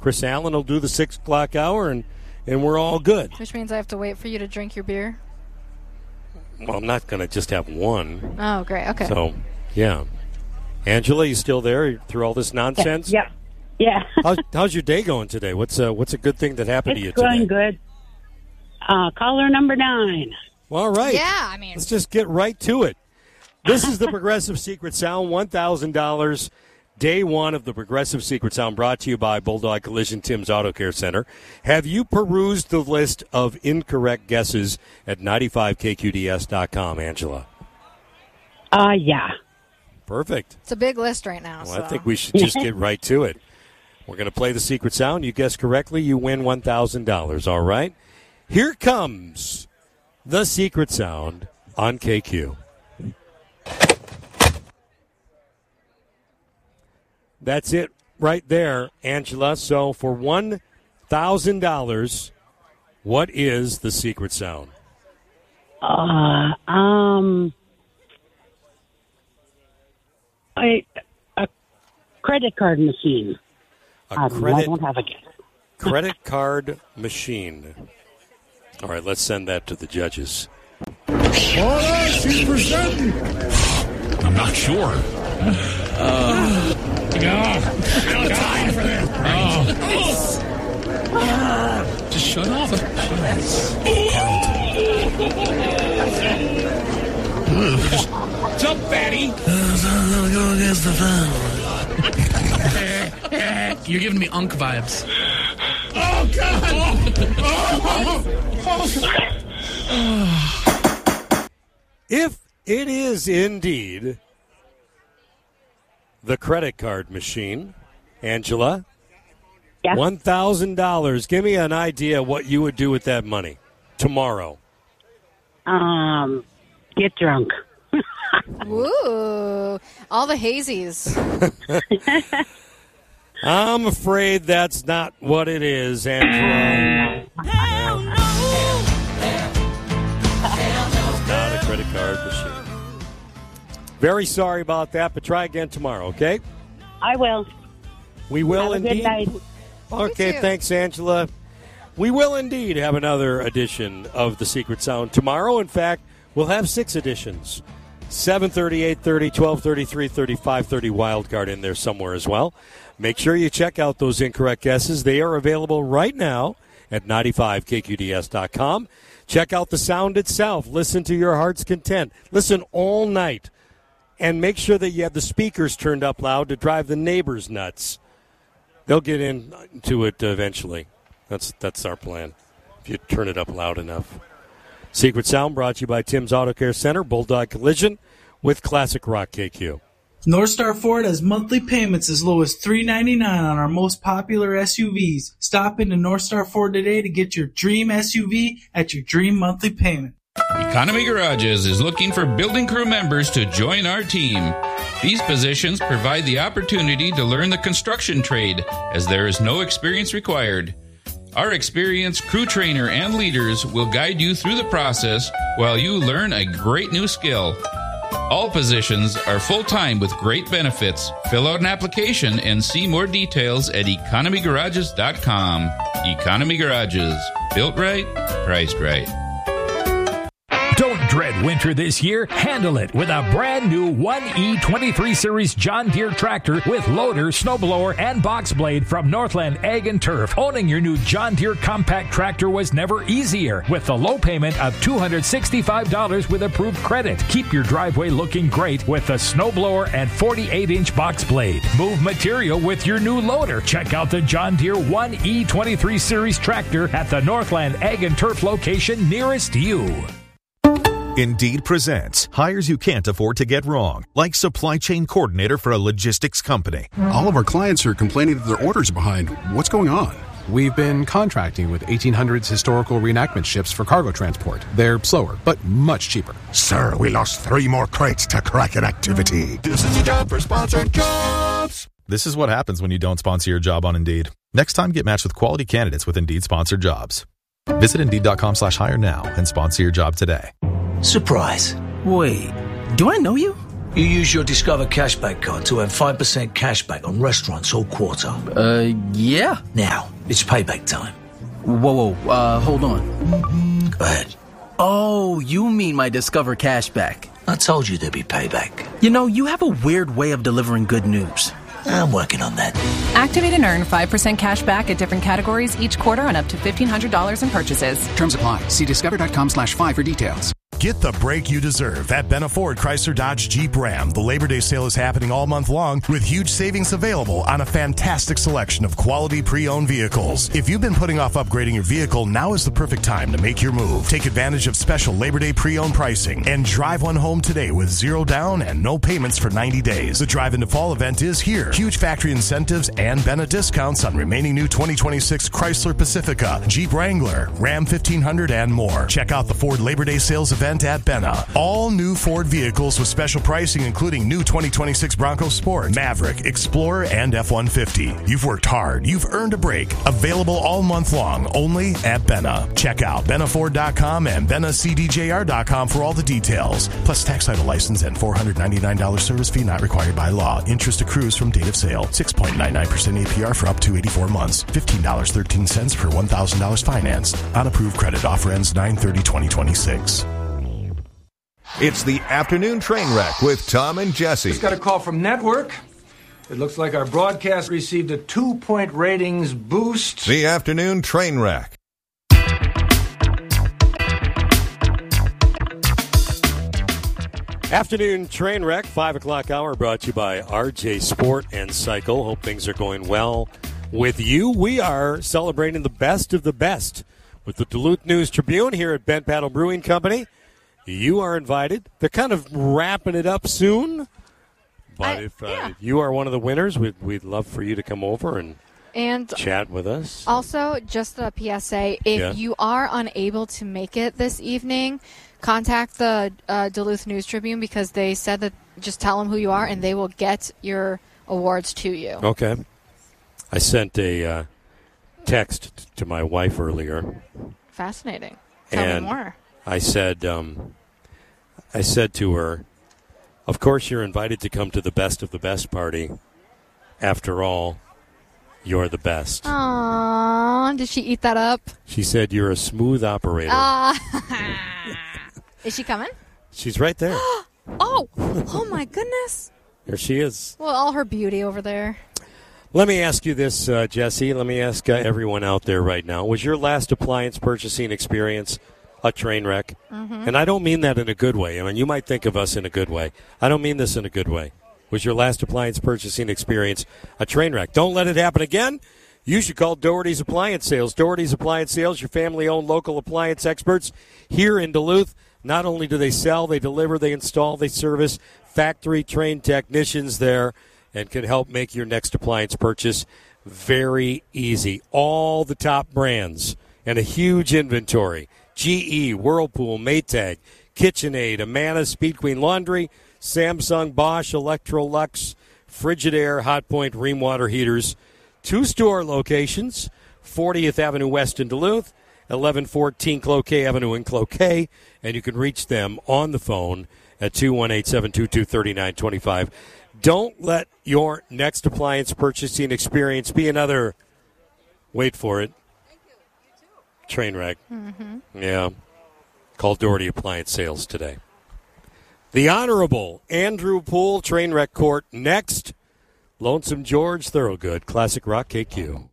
Chris Allen will do the 6 o'clock hour, and we're all good. Which means I have to wait for you to drink your beer? Well, I'm not going to just have one. Oh, great. Okay. So, yeah. Angela, you still there through all this nonsense? Yeah. Yeah. How's your day going today? What's a good thing that happened to you today? It's going good. Caller number 9. Well, all right. Yeah, I mean. Let's just get right to it. This is the Progressive Secret Sound, $1,000. Day one of the Progressive Secret Sound, brought to you by Bulldog Collision, Tim's Auto Care Center. Have you perused the list of incorrect guesses at 95kqds.com, Angela? Yeah. Perfect. It's a big list right now. Well, I think we should just get right to it. We're going to play the Secret Sound. You guess correctly, you win $1,000, all right? Here comes the Secret Sound on KQ. That's it right there, Angela. So for $1,000, what is the Secret Sound? A credit card machine. I don't have a guess. Credit card machine. All right, let's send that to the judges. She's presenting. I'm not sure. No time for this. Just shut off. Jump, fatty. Go against the fan. You're giving me Unk vibes. Oh, God. If it is indeed the credit card machine, Angela, Yeah. $1,000. Give me an idea what you would do with that money tomorrow. Get drunk. Ooh, all the hazies. I'm afraid that's not what it is, Angela. Hell no. It's not a credit card machine. Very sorry about that, but try again tomorrow, okay? I will. We will Have a indeed. good night. Okay, You too. thanks, Angela. We will indeed have another edition of The Secret Sound tomorrow. In fact, we'll have 6 editions. 7:30, 8:30, 12:30, 3:30, 5:30, wildcard in there somewhere as well. Make sure you check out those incorrect guesses. They are available right now at 95kqds.com. Check out the sound itself. Listen to your heart's content. Listen all night. And make sure that you have the speakers turned up loud to drive the neighbors nuts. They'll get into it eventually. That's our plan, if you turn it up loud enough. Secret Sound brought to you by Tim's Auto Care Center, Bulldog Collision, with Classic Rock KQ. North Star Ford has monthly payments as low as $399 on our most popular SUVs. Stop into North Star Ford today to get your dream SUV at your dream monthly payment. Economy Garages is looking for building crew members to join our team. These positions provide the opportunity to learn the construction trade, as there is no experience required. Our experienced crew trainer and leaders will guide you through the process while you learn a great new skill. All positions are full-time with great benefits. Fill out an application and see more details at economygarages.com. Economy Garages. Built right, priced right. Don't dread winter this year. Handle it with a brand new 1E23 Series John Deere tractor with loader, snowblower, and box blade from Northland Ag and Turf. Owning your new John Deere compact tractor was never easier with the low payment of $265 with approved credit. Keep your driveway looking great with the snowblower and 48-inch box blade. Move material with your new loader. Check out the John Deere 1E23 Series tractor at the Northland Ag and Turf location nearest you. Indeed presents hires you can't afford to get wrong, like supply chain coordinator for a logistics company. All of our clients are complaining that their orders are behind. What's going on? We've been contracting with 1800s historical reenactment ships for cargo transport. They're slower, but much cheaper. Sir, we lost 3 more crates to Kraken activity. This is your job for sponsored jobs. This is what happens when you don't sponsor your job on Indeed. Next time, get matched with quality candidates with Indeed sponsored jobs. Visit Indeed.com/hire now and sponsor your job today. Surprise. Wait, do I know you? You use your Discover Cashback card to earn 5% cashback on restaurants all quarter. Yeah. Now, it's payback time. Whoa, hold on. Go ahead. Oh, you mean my Discover Cashback. I told you there'd be payback. You know, you have a weird way of delivering good news. I'm working on that. Activate and earn 5% cash back at different categories each quarter on up to $1,500 in purchases. Terms apply. See discover.com/5 for details. Get the break you deserve at Benna Ford Chrysler Dodge Jeep Ram. The Labor Day sale is happening all month long with huge savings available on a fantastic selection of quality pre-owned vehicles. If you've been putting off upgrading your vehicle, now is the perfect time to make your move. Take advantage of special Labor Day pre-owned pricing and drive one home today with zero down and no payments for 90 days. The Drive into Fall event is here. Huge factory incentives and Benna discounts on remaining new 2026 Chrysler Pacifica, Jeep Wrangler, Ram 1500, and more. Check out the Ford Labor Day sales event at Benna. All new Ford vehicles with special pricing, including new 2026 Bronco Sport, Maverick, Explorer, and F-150. You've worked hard. You've earned a break. Available all month long, only at Benna. Check out BennaFord.com and BennaCDJR.com for all the details. Plus tax title license and $499 service fee not required by law. Interest accrues from date of sale. 6.99% APR for up to 84 months. $15.13 per $1,000 financed. On approved credit. Offer ends 9/30/2026. It's the afternoon train wreck with Tom and Jesse. Just got a call from Network. It looks like our broadcast received a 2-point ratings boost. The afternoon train wreck. Afternoon train wreck, 5 o'clock hour, brought to you by RJ Sport and Cycle. Hope things are going well with you. We are celebrating the best of the best with the Duluth News Tribune here at Bent Paddle Brewing Company. You are invited. They're kind of wrapping it up soon. But if you are one of the winners, we'd love for you to come over and chat with us. Also, just a PSA, if you are unable to make it this evening, contact the Duluth News Tribune because they said that just tell them who you are and they will get your awards to you. Okay. I sent a text to my wife earlier. Fascinating. Tell me more. I said to her, of course you're invited to come to the best of the best party. After all, you're the best. Aww, did she eat that up? She said you're a smooth operator. Is she coming? She's right there. Oh my goodness. There she is. Well, all her beauty over there. Let me ask you this, Jesse. Let me ask everyone out there right now. Was your last appliance purchasing experience a train wreck? Mm-hmm. And I don't mean that in a good way. I mean, you might think of us in a good way. I don't mean this in a good way. Was your last appliance purchasing experience a train wreck? Don't let it happen again. You should call Doherty's Appliance Sales. Doherty's Appliance Sales, your family-owned local appliance experts here in Duluth. Not only do they sell, they deliver, they install, they service, factory-trained technicians there, and can help make your next appliance purchase very easy. All the top brands and a huge inventory. GE, Whirlpool, Maytag, KitchenAid, Amana, Speed Queen Laundry, Samsung, Bosch, Electrolux, Frigidaire, Hotpoint, Rheem water heaters. 2 store locations, 40th Avenue West in Duluth, 1114 Cloquet Avenue in Cloquet, and you can reach them on the phone at 218-722-3925. Don't let your next appliance purchasing experience be another, wait for it, train wreck. Mm-hmm. Yeah. Call Doherty Appliance Sales today. The Honorable Andrew Poole Train Wreck Court next. Lonesome George Thorogood, Classic Rock KQ.